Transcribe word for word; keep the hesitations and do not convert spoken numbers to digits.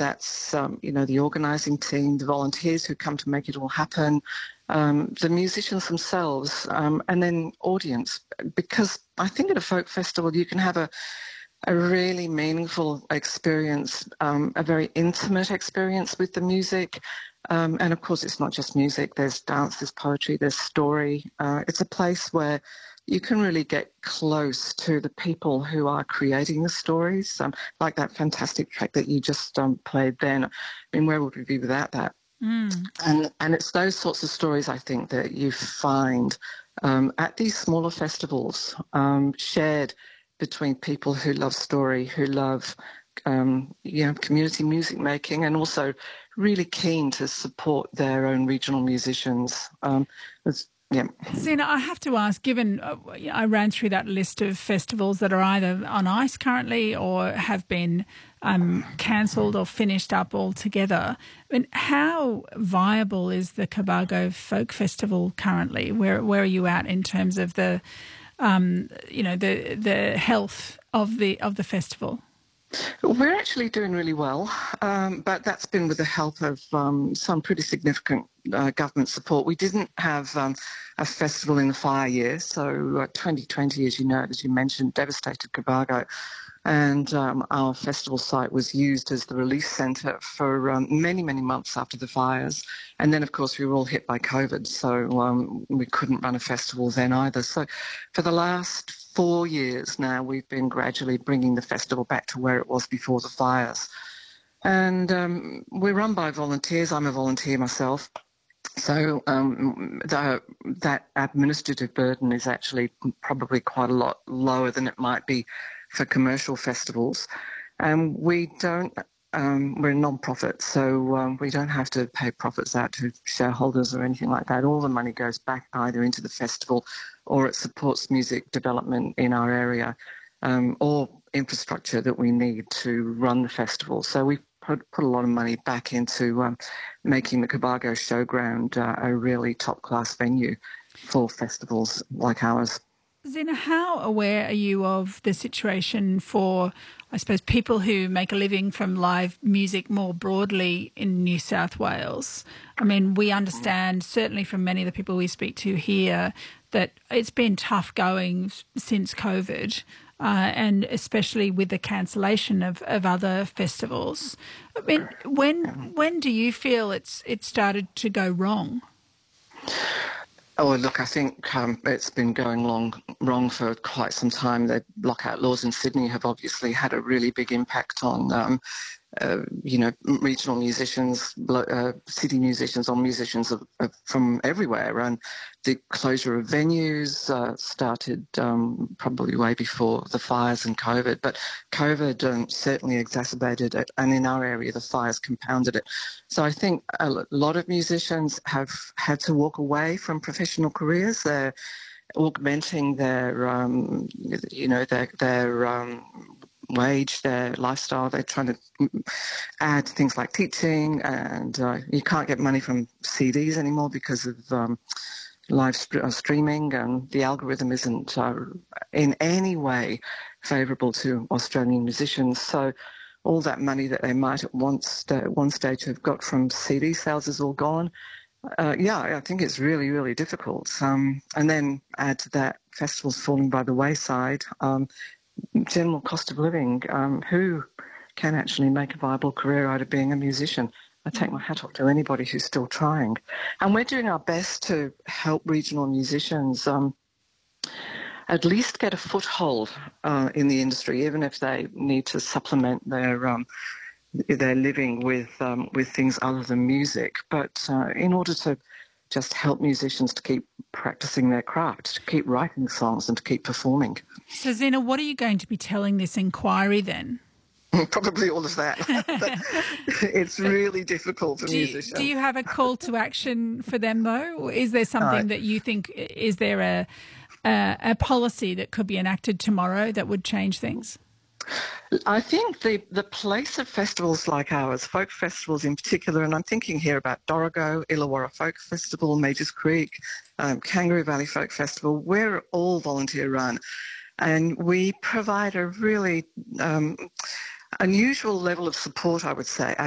that's, um, you know, the organising team, the volunteers who come to make it all happen, um, the musicians themselves, um, and then audience. Because I think at a folk festival you can have a, a really meaningful experience, um, a very intimate experience with the music. Um, and of course, it's not just music. There's dance, there's poetry, there's story. Uh, it's a place where you can really get close to the people who are creating the stories, um, like that fantastic track that you just um, played then. I mean, where would we be without that? Mm. And and it's those sorts of stories, I think, that you find um, at these smaller festivals, um, shared between people who love story, who love um, you know, community music making, and also really keen to support their own regional musicians. Um, it's, yeah. Zena, I have to ask, given uh, I ran through that list of festivals that are either on ice currently or have been um, cancelled or finished up altogether, I mean, how viable is the Cobargo Folk Festival currently? Where where are you at in terms of the, um, you know, the the health of the of the festival? We're actually doing really well, um, but that's been with the help of um, some pretty significant uh, government support. We didn't have um, a festival in the fire year, so uh, twenty twenty, as you know, as you mentioned, devastated Cobargo, and um, our festival site was used as the relief centre for um, many, many months after the fires. And then, of course, we were all hit by COVID, so um, we couldn't run a festival then either. So for the last four years now, we've been gradually bringing the festival back to where it was before the fires. And um, we're run by volunteers. I'm a volunteer myself. So um, the, that administrative burden is actually probably quite a lot lower than it might be for commercial festivals. And we don't, um, we're a non-profit, so um, we don't have to pay profits out to shareholders or anything like that. All the money goes back either into the festival or it supports music development in our area, um, or infrastructure that we need to run the festival. So we put, put a lot of money back into um, making the Cobargo Showground uh, a really top-class venue for festivals like ours. Zena, how aware are you of the situation for, I suppose, people who make a living from live music more broadly in New South Wales? I mean, we understand, certainly from many of the people we speak to here, that it's been tough going since COVID, uh, and especially with the cancellation of, of other festivals. I mean, when when do you feel it's it started to go wrong? Oh, look, I think um, it's been going long, wrong for quite some time. The lockout laws in Sydney have obviously had a really big impact on, um, uh, you know, regional musicians, uh, city musicians, or musicians of, of, from everywhere. And the closure of venues uh, started um, probably way before the fires and COVID. But COVID um, certainly exacerbated it, and in our area, the fires compounded it. So I think a lot of musicians have had to walk away from professional careers. They're augmenting their, um, you know, their their um, wage, their lifestyle. They're trying to add things like teaching, and uh, you can't get money from C Ds anymore because of um, live st- uh, streaming, and the algorithm isn't uh, in any way favourable to Australian musicians. So all that money that they might at one, st- one stage have got from C D sales is all gone. Uh, yeah, I think it's really, really difficult. Um, and then add to that festivals falling by the wayside, um, general cost of living. Um, who can actually make a viable career out of being a musician? I take my hat off to anybody who's still trying. And we're doing our best to help regional musicians um, at least get a foothold uh, in the industry, even if they need to supplement their um, their living with um, with things other than music. But uh, in order to just help musicians to keep practicing their craft, to keep writing songs and to keep performing. So, Zena, what are you going to be telling this inquiry then? Probably all of that. It's really difficult for do you, musicians. Do you have a call to action for them, though? Or is there something uh, that you think, is there a, a a policy that could be enacted tomorrow that would change things? I think the, the place of festivals like ours, folk festivals in particular, and I'm thinking here about Dorrigo, Illawarra Folk Festival, Majors Creek, um, Kangaroo Valley Folk Festival, we're all volunteer run. And we provide a really um, unusual level of support, I would say,